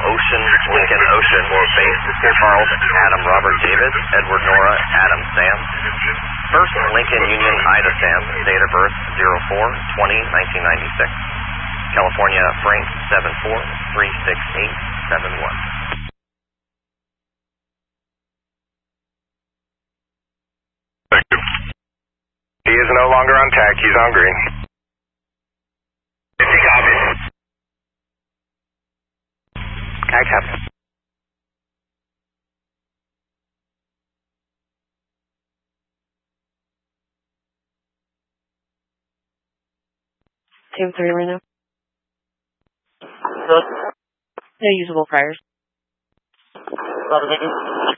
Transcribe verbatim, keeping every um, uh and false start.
Ocean, Lincoln Ocean, base Charles Adam Robert David, Edward Nora Adam Sam. First Lincoln Union Ida Sam, date of birth zero four twenty nineteen ninety-six. California Frank seven four three six eight seven one. He is no longer on tack. He's on green. fifty copies. I copy. Team three right now. No usable priors.